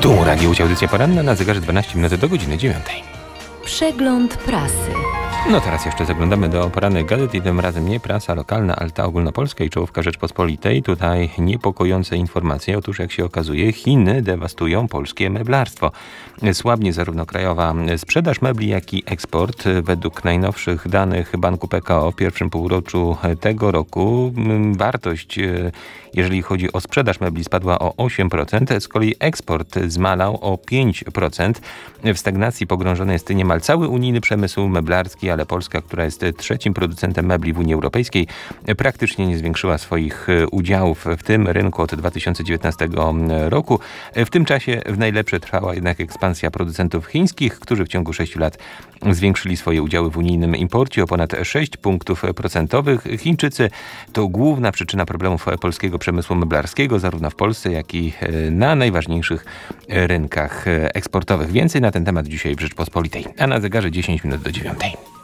Tu Radio Łódź, audycja poranna, na zegarze 12 minut do godziny 9. Przegląd prasy. No teraz jeszcze zaglądamy do porannych gazet i tym razem nie prasa lokalna, ale ta ogólnopolska i czołówka Rzeczpospolitej. Tutaj niepokojące informacje. Otóż jak się okazuje, Chiny dewastują polskie meblarstwo. Słabnie zarówno krajowa sprzedaż mebli, jak i eksport. Według najnowszych danych Banku PKO w pierwszym półroczu tego roku wartość, jeżeli chodzi o sprzedaż mebli, spadła o 8%. Z kolei eksport zmalał o 5%. W stagnacji pogrążony jest niemal cały unijny przemysł meblarski, ale Polska, która jest trzecim producentem mebli w Unii Europejskiej, praktycznie nie zwiększyła swoich udziałów w tym rynku od 2019 roku. W tym czasie w najlepsze trwała jednak ekspansja producentów chińskich, którzy w ciągu 6 lat zwiększyli swoje udziały w unijnym imporcie o ponad 6 punktów procentowych. Chińczycy to główna przyczyna problemów polskiego przemysłu meblarskiego, zarówno w Polsce, jak i na najważniejszych rynkach eksportowych. Więcej na ten temat dzisiaj w Rzeczpospolitej, a na zegarze 10 minut do 9.